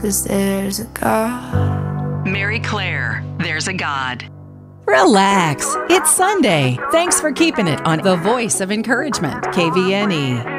'cause there's a God. Mary Claire, There's a God. Relax. It's Sunday. Thanks for keeping it on the voice of encouragement, KVNE.